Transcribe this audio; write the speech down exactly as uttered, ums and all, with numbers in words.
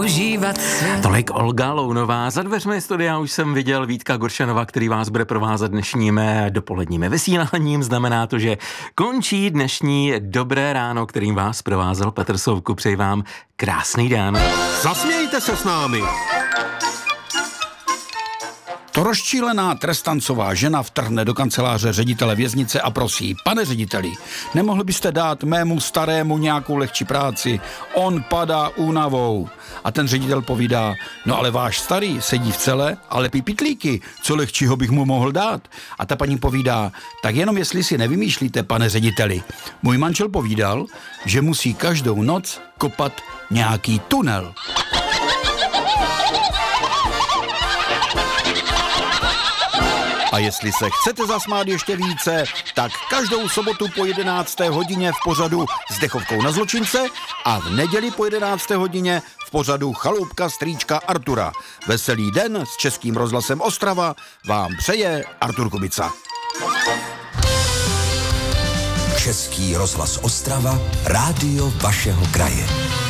užívat si. Tolik Olga Lounová. Za dveřmi studia už jsem viděl Vítka Goršanova, který vás bude provázet dnešním dopoledním vysíláním. Znamená to, že končí dnešní Dobré ráno, kterým vás provázel Petr Souvku. Přeji vám krásný den. Zasmějte se s námi. To rozčílená trestancová žena vtrhne do kanceláře ředitele věznice a prosí: pane řediteli, nemohli byste dát mému starému nějakou lehčí práci? On padá únavou. A ten ředitel povídá: no ale váš starý sedí v cele a lepí pitlíky, co lehčího bych mu mohl dát? A ta paní povídá: tak jenom jestli si nevymýšlíte, pane řediteli, můj manžel povídal, že musí každou noc kopat nějaký tunel. A jestli se chcete zasmát ještě více, tak každou sobotu po jedenácté hodině v pořadu s dechovkou na zločince a v neděli po jedenácté hodině v pořadu Chaloupka strýčka Artura. Veselý den s Českým rozhlasem Ostrava vám přeje Artur Kubica. Český rozhlas Ostrava, rádio vašeho kraje.